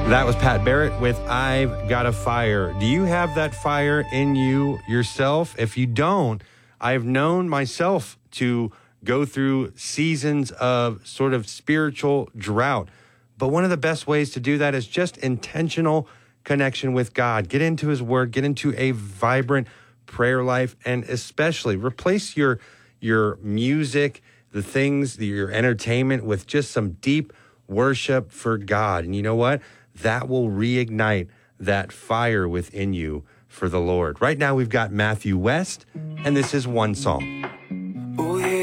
That was Pat Barrett with I've Got a Fire. Do you have that fire in you yourself? If you don't, I've known myself to go through seasons of sort of spiritual drought. But one of the best ways to do that is just intentional connection with God. Get into his word, get into a vibrant prayer life, and especially replace your music, the things, your entertainment with just some deep worship for God. And you know what? That will reignite that fire within you for the Lord. Right now, we've got Matthew West, and this is One Song. Oh, yeah.